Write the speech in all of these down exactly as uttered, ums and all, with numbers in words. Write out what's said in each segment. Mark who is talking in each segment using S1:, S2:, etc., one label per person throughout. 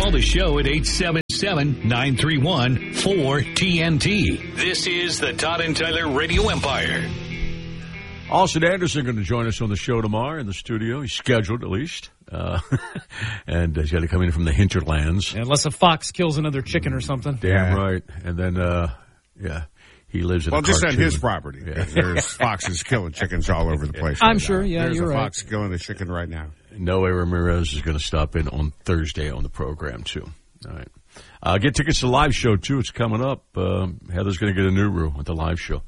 S1: Call the show at eight seven seven, nine three one, four T N T. This is the Todd and Tyler Radio Empire.
S2: Austin Anderson going to join us on the show tomorrow in the studio. He's scheduled, at least. Uh, and he's got to come in from the hinterlands.
S3: Yeah, unless a fox kills another chicken or something.
S2: Damn yeah. right. And then, uh, yeah, he lives in
S4: well,
S2: a
S4: just
S2: cartoon.
S4: on his property. Yeah. There's foxes killing chickens all over the place.
S3: I'm
S4: right
S3: sure,
S4: now.
S3: yeah,
S4: There's
S3: you're
S4: a
S3: right.
S4: fox killing a chicken right now.
S2: Noe Ramirez is going to stop in on Thursday on the program, too. All right. Uh, get tickets to the live show, too. It's coming up. Um, Heather's going to get a new room at the live show.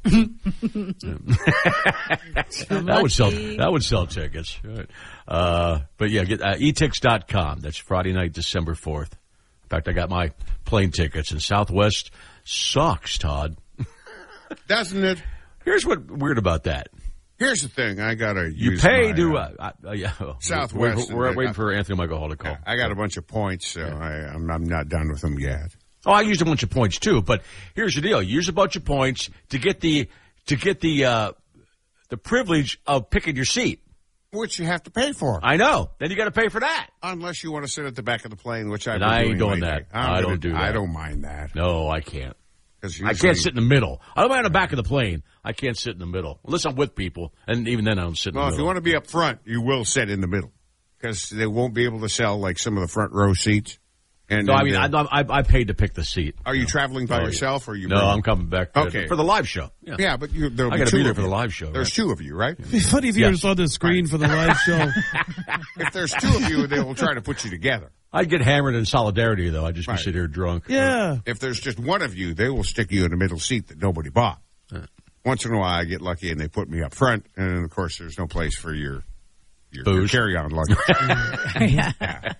S2: that would sell. That would sell tickets. Right. Uh, but yeah, get uh, e tix dot com. That's Friday night, December fourth. In fact, I got my plane tickets, and Southwest sucks, Todd.
S4: Doesn't it?
S2: Here's what weird about that.
S4: Here's the thing. I got to
S2: You
S4: use
S2: pay
S4: my,
S2: to
S4: uh,
S2: uh, uh, yeah,
S4: Southwest.
S2: We're, we're, we're waiting
S4: I,
S2: for Anthony Michael Hall to call.
S4: I got a bunch of points, so I, I'm, I'm not done with them yet.
S2: Oh, I used a bunch of points too, but here's the deal: you use a bunch of points to get the to get the uh, the privilege of picking your seat,
S4: which you have to pay for.
S2: I know. Then you got to pay for that,
S4: unless you want to sit at the back of the plane, which I've
S2: and
S4: been
S2: I ain't
S4: doing
S2: doing
S4: lately.
S2: that.
S4: I'm
S2: I
S4: gonna,
S2: don't do that.
S4: I don't mind that.
S2: No, I can't.
S4: Usually,
S2: I can't sit in the middle. I don't mind on the back of the plane. I can't sit in the middle unless I'm with people, and even then I don't sit in
S4: well,
S2: the middle.
S4: Well, if you want to be up front, you will sit in the middle because they won't be able to sell like some of the front row seats. And
S2: no,
S4: and,
S2: I mean,
S4: uh,
S2: I, I, I paid to pick the seat.
S4: Are you, you know? traveling by
S2: oh,
S4: yourself, or are you?
S2: No,
S4: bringing...
S2: I'm coming back to,
S4: okay.
S2: for the live show. Yeah,
S4: yeah but you, there'll
S2: I
S4: got
S2: to
S4: be
S2: be there
S4: of
S2: for
S4: you.
S2: the live show.
S4: There's
S2: right?
S4: two of you, right?
S5: It'd be funny if you
S2: yes.
S5: just on the screen right. for the live show.
S4: If there's two of you, they will try to put you together.
S2: I'd get hammered in solidarity, though. I'd just
S4: right.
S2: be sitting here drunk.
S5: Yeah.
S4: If there's just one of you, they will stick you in the middle seat that nobody bought. Yeah. Once in a while, I get lucky, and they put me up front, and of course, there's no place for your your, your carry-on luggage.
S2: yeah. yeah.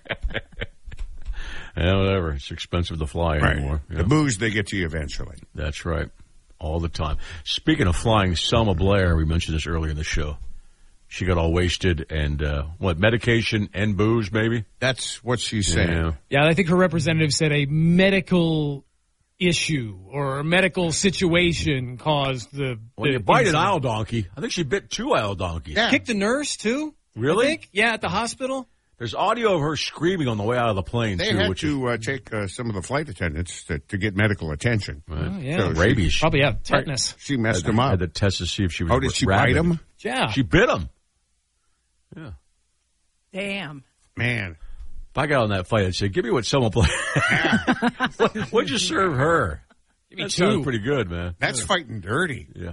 S2: Yeah, whatever. It's expensive to fly
S4: right.
S2: anymore.
S4: The know? booze, they get to you eventually.
S2: That's right. All the time. Speaking of flying, Selma Blair, we mentioned this earlier in the show. She got all wasted and, uh, what, medication and booze, maybe?
S4: That's what she's saying.
S2: Yeah,
S3: yeah I think her representative said a medical issue or a medical situation caused the...
S2: When
S3: the
S2: you bite
S3: incident.
S2: an aisle donkey, I think she bit two aisle donkeys.
S3: Yeah. Kicked the nurse, too?
S2: Really?
S3: I think. Yeah, at the hospital.
S2: There's audio of her screaming on the way out of the plane,
S4: they
S2: too.
S4: had
S2: which
S4: to
S2: is...
S4: uh, take uh, some of the flight attendants to, to get medical attention.
S2: Right.
S3: Oh, yeah.
S4: So
S2: rabies.
S3: She, probably, yeah, tetanus.
S4: She messed
S2: had,
S4: him up.
S2: Had to test to see if she was
S4: Oh, did she
S2: rabid.
S4: bite him?
S3: Yeah.
S2: She bit him. Yeah.
S6: Damn.
S4: Man.
S2: If I got on that flight, I'd say, give me what Selma Blair. what, what'd you serve her?
S3: Give me
S2: that
S3: two.
S2: sounds pretty good, man.
S4: That's
S2: yeah.
S4: fighting dirty.
S2: Yeah.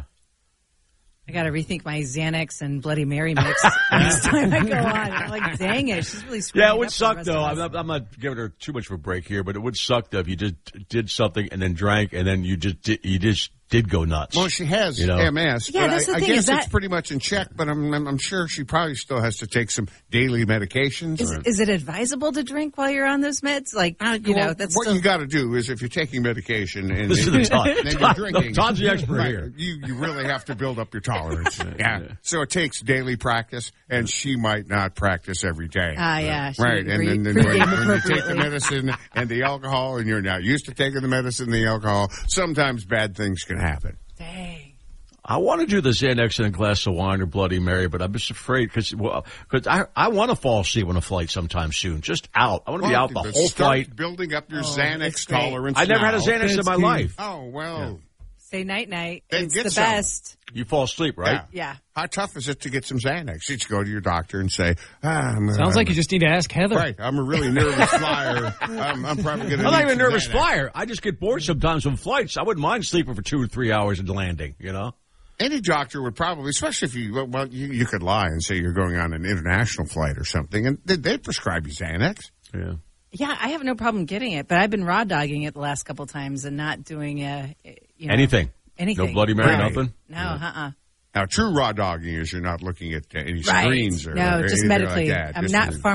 S6: I got to rethink my Xanax and Bloody Mary mix next time I go on. I'm like, dang it, she's really screwing
S2: Yeah, it would
S6: up
S2: suck,
S6: the
S2: though.
S6: rest
S2: I'm
S6: of us.
S2: not, I'm not giving her too much of a break here, but it would suck, though, if you just did something and then drank and then you just did, you just did go nuts.
S4: Well, she has
S2: you know?
S4: M S.
S6: Yeah,
S4: but
S6: that's
S4: I,
S6: the
S4: I
S6: thing,
S4: guess
S6: is that-
S4: it's pretty much in check, but I'm, I'm, I'm sure she probably still has to take some daily medications.
S6: Is, is it advisable to drink while you're on those meds? Like, you
S4: well,
S6: know, that's
S4: what
S6: still...
S4: you got to do is if you're taking medication and,
S2: This is
S4: and,
S2: the Todd.
S4: and you're
S2: Todd-
S4: drinking,
S2: Todd's the expert
S4: right,
S2: here.
S4: You, you really have to build up your tolerance. yeah.
S2: yeah.
S4: So it takes daily practice, and she might not practice every day.
S6: Ah, yeah. she
S4: Right, and
S6: pre-
S4: then, then
S6: pregame
S4: when, when you take the
S6: appropriately.
S4: medicine and the alcohol, and you're not used to taking the medicine and the alcohol, sometimes bad things can happen.
S6: Dang.
S2: I want to do the Xanax and a glass of wine or Bloody Mary, but I'm just afraid because well, cause I, I want to fall asleep on a flight sometime soon. Just out. I want to be out the
S4: But
S2: whole
S4: start
S2: flight.
S4: building up your
S6: Oh,
S4: Xanax
S6: it's great.
S4: tolerance
S2: I never had a
S4: now.
S2: Xanax in
S5: That's
S2: my
S5: key.
S2: life.
S4: Oh, well.
S6: Say night-night.
S4: Then
S6: It's
S4: get
S6: the
S4: some.
S6: best.
S2: You fall asleep, right?
S4: Yeah.
S6: Yeah.
S4: How tough is it to get some Xanax? You just go to your doctor and say, ah, I'm,
S3: Sounds
S4: I'm,
S3: like you just need to ask Heather.
S4: Right. I'm a really nervous flyer. I'm, I'm probably going to
S2: I'm not even a nervous flyer. I just get bored sometimes on flights. I wouldn't mind sleeping for two or three hours at the landing, you know?
S4: Any doctor would probably, especially if you, well, you, you could lie and say you're going on an international flight or something, and they'd, they'd prescribe you Xanax.
S2: Yeah.
S6: Yeah, I have no problem getting it, but I've been raw dogging it the last couple times and not doing a, you know,
S2: Anything.
S6: Anything.
S2: No Bloody Mary,
S4: Right.
S2: nothing?
S6: No, uh-uh.
S4: Now, true raw dogging is you're not looking at uh, any
S6: Right.
S4: screens or
S6: No,
S4: or
S6: just
S4: anything
S6: medically.
S4: like that.
S6: I'm
S4: Just
S6: not
S4: as-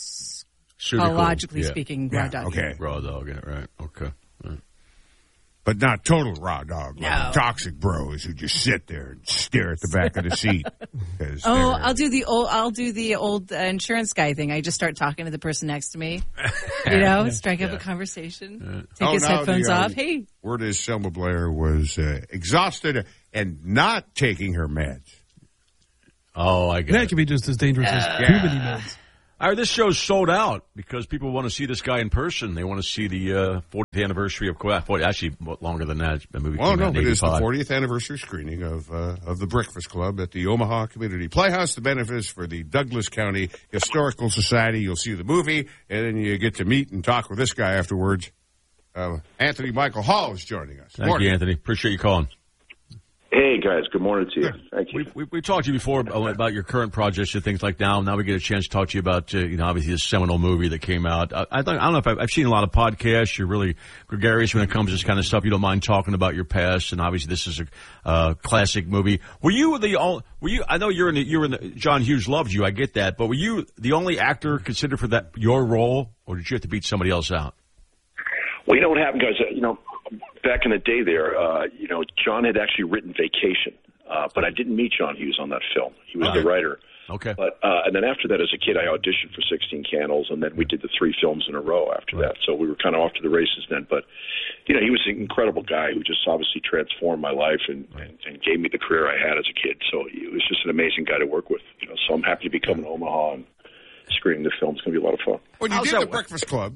S6: pharmacologically
S2: Yeah.
S6: speaking
S4: Yeah,
S6: raw dogging.
S4: okay.
S2: Raw dog in it, right. Okay. Right.
S4: But not total raw dog. Like
S6: No.
S4: toxic bros who just sit there and stare at the back of the seat. 'Cause
S6: Oh,
S4: they're-
S6: I'll do the old. I'll do the old uh, insurance guy thing. I just start talking to the person next to me. You know, strike up
S2: Yeah.
S6: a conversation. Take
S4: Oh,
S6: his
S4: now
S6: headphones
S4: the, uh,
S6: off. Hey,
S4: Word is Selma Blair was uh, exhausted and not taking her meds.
S2: Oh, I get
S5: That
S2: it.
S5: could be just as dangerous as too many meds.
S2: Our, this show's sold out because people want to see this guy in person. They want to see the uh, fortieth anniversary of forty, actually longer than that. The movie
S4: well,
S2: came
S4: no,
S2: out in
S4: but it is the
S2: eighty-five.
S4: fortieth anniversary screening of uh, of the Breakfast Club at the Omaha Community Playhouse. The benefits for the Douglas County Historical Society. You'll see the movie, and then you get to meet and talk with this guy afterwards. Uh, Anthony Michael Hall is joining us.
S2: Thank
S4: Morning.
S2: you, Anthony. Appreciate you calling.
S7: Hey, guys. Good morning to you. Thank you.
S2: We, we, we talked to you before about your current projects and things like now. Now we get a chance to talk to you about, uh, you know, obviously this seminal movie that came out. I, I, don't, I don't know if I've, I've seen a lot of podcasts. You're really gregarious when it comes to this kind of stuff. You don't mind talking about your past, and obviously this is a uh, classic movie. Were you the only? Were you? I know you're in. The, you're in. The, John Hughes loved you. I get that, but were you the only actor considered for that your role, or did you have to beat somebody else out?
S7: Well, you know what happened, guys? Uh, you know, back in the day, there, uh, you know, John had actually written Vacation. Uh, but I didn't meet John Hughes on that film. He was
S2: okay.
S7: the writer.
S2: Okay.
S7: But uh, and then after that, as a kid, I auditioned for sixteen Candles, and then we did the three films in a row after
S2: right.
S7: that. So we were kind of off to the races then. But, you know, he was an incredible guy who just obviously transformed my life and, right. and, and gave me the career I had as a kid. So he was just an amazing guy to work with. You know, so I'm happy to be coming to Omaha and screening the film. It's going to be a lot of fun.
S4: When you
S2: How's
S4: did the
S2: that
S4: Breakfast Club,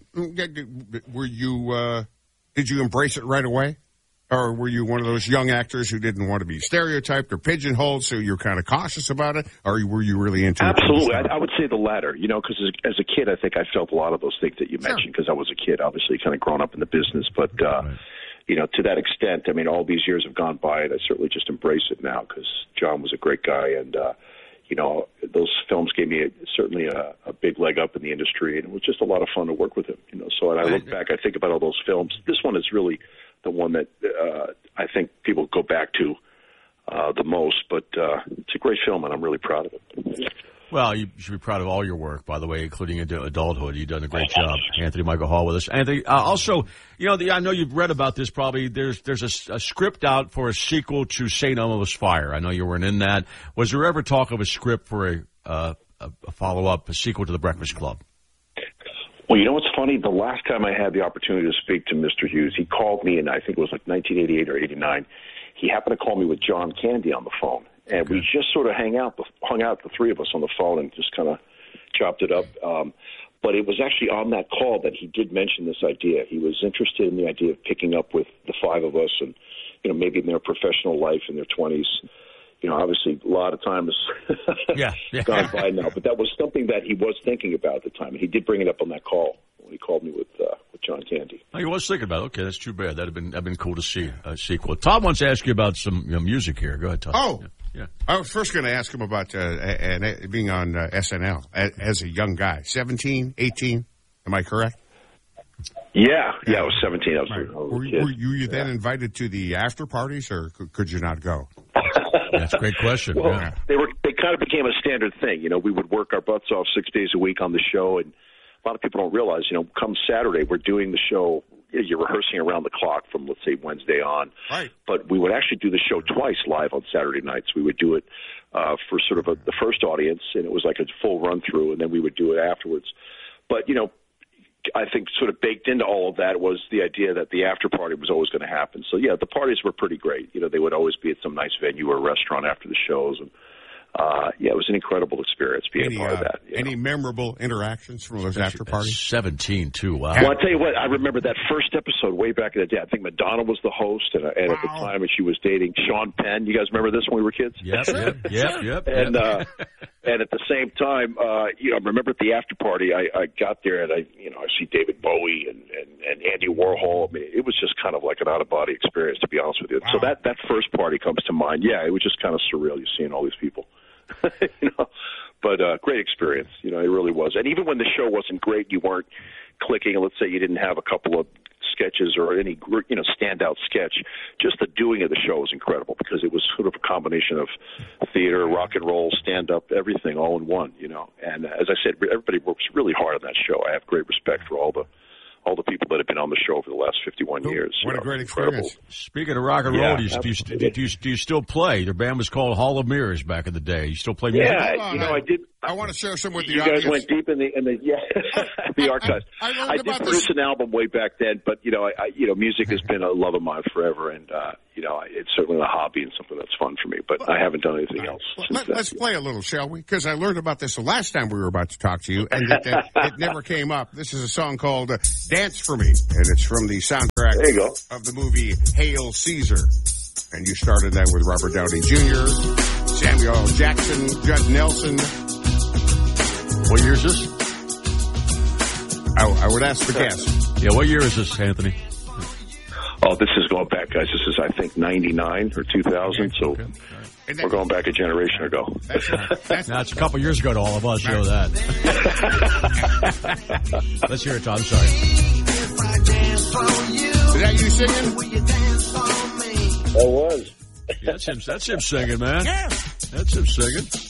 S4: were you, uh, did you embrace it right away? Or were you one of those young actors who didn't want to be stereotyped or pigeonholed, so you're kind of cautious about it? Or were you really into it?
S7: Absolutely. I, I would say the latter, you know, because as, as a kid, I think I felt a lot of those things that you mentioned because I was a kid, obviously, kind of grown up in the business. But, uh, right. you know, to that extent, I mean, all these years have gone by, and I certainly just embrace it now because John was a great guy. And, uh, you know, those films gave me a, certainly a, a big leg up in the industry, and it was just a lot of fun to work with him. You know, so when I look back, I think about all those films. This one is really the one that uh, I think people go back to uh, the most, but uh, it's a great film, and I'm really proud of it.
S2: Well, you should be proud of all your work, by the way, including into adulthood. You've done a great job. Anthony Michael Hall with us. Anthony, uh, also, you know, the, I know you've read about this probably. There's there's a, a script out for a sequel to Saint Elmo's Fire. I know you weren't in that. Was there ever talk of a script for a, uh, a, a follow-up, a sequel to The Breakfast Club?
S7: Well, you know what's funny? The last time I had the opportunity to speak to Mister Hughes, he called me, and I think it was like nineteen eighty-eight or eighty-nine. He happened to call me with John Candy on the phone. And okay. we just sort of hang out, hung out, the three of us on the phone, and just kind of chopped it up. Um, but it was actually on that call that he did mention this idea. He was interested in the idea of picking up with the five of us and, you know, maybe in their professional life in their twenties. You know, obviously a lot of time has
S2: yeah, yeah.
S7: gone by now. But that was something that he was thinking about at the time. And he did bring it up on that call when he called me with uh, with John Candy.
S2: Oh, he was thinking about it. Okay, that's too bad. That'd have been that'd been cool to see a sequel. Tom wants to ask you about some you know, music here. Go ahead, Tom.
S4: Oh,
S2: yeah. Yeah.
S4: I was first going to ask him about uh, and, uh, being on uh, S N L as, as a young guy, seventeen, eighteen. Am I correct?
S7: Yeah, yeah, I was seventeen. I was,
S4: right.
S7: I was
S4: were,
S7: a kid.
S4: were you, you then
S7: yeah.
S4: invited to the after parties, or could, could you not go?
S2: That's a great question.
S7: Well,
S2: yeah.
S7: they were they kind of became a standard thing. You know, we would work our butts off six days a week on the show, and a lot of people don't realize, you know, come Saturday, we're doing the show. You're rehearsing around the clock from, let's say, Wednesday on.
S4: Right.
S7: But we would actually do the show twice live on Saturday nights. We would do it uh, for sort of a, the first audience, and it was like a full run-through, and then we would do it afterwards. But, you know, I think sort of baked into all of that was the idea that the after party was always going to happen. So, yeah, the parties were pretty great. You know, they would always be at some nice venue or restaurant after the shows, and Uh, yeah, it was an incredible experience being
S4: any,
S7: a part
S4: uh,
S7: of that.
S4: Any know. memorable interactions from those after parties?
S2: seventeen, too. Wow.
S7: Well, I'll tell you what, I remember that first episode way back in the day. I think Madonna was the host, and, and wow. at the time and she was dating Sean Penn. You guys remember this when we were kids?
S2: Yep, yep, yep, yep.
S7: And, uh, and at the same time, uh, you know, I remember at the after party, I, I got there and I, you know, I see David Bowie and, and, and Andy Warhol. I mean, it was just kind of like an out-of-body experience, to be honest with you. Wow. So that, that first party comes to mind. Yeah, it was just kind of surreal. You're seeing all these people. you know, but uh, great experience. You know, it really was. And even when the show wasn't great, you weren't clicking. Let's say you didn't have a couple of sketches or any, you know, standout sketch. Just the doing of the show was incredible because it was sort of a combination of theater, rock and roll, stand-up, everything all in one. You know, and as I said, everybody works really hard on that show. I have great respect for all the. all the people that have been on the show for the last fifty-one years.
S4: What
S7: you
S4: a
S7: know,
S4: great
S7: incredible.
S4: experience.
S2: Speaking of rock and roll,
S7: yeah,
S2: do, you, do, you, do, you, do you still play? Their band was called Hall of Mirrors back in the day. You still play music?
S7: Yeah, you know, I did
S4: I want to share some with the
S7: you
S4: audience.
S7: guys went deep in the in the yeah the archives.
S4: I, I, I,
S7: I did produce an album way back then, but you know, I, I you know, music has been a love of mine forever, and uh, you know, it's certainly a hobby and something that's fun for me. But I haven't done anything else.
S4: Well,
S7: since
S4: let, let's
S7: then.
S4: play a little, shall we? Because I learned about this the last time we were about to talk to you, and it, it, it never came up. This is a song called uh, "Dance for Me," and it's from the soundtrack
S7: There you go.
S4: of the movie Hail Caesar. And you started that with Robert Downey Junior, Samuel L. Jackson, Judd Nelson.
S2: What year is this?
S4: I, I would ask the guest.
S2: Yeah, what year is this, Anthony?
S7: Oh, this is going back, guys. This is, I think, ninety-nine or two thousand. So
S2: Okay.
S4: And
S7: we're going back a generation ago.
S4: That's, that's,
S2: Now, it's a couple years ago to all of us, you know that. Let's hear it, Tom. I'm sorry.
S4: is that you singing?
S7: That was.
S2: Yeah, that's him, that's him singing, man. That's him singing.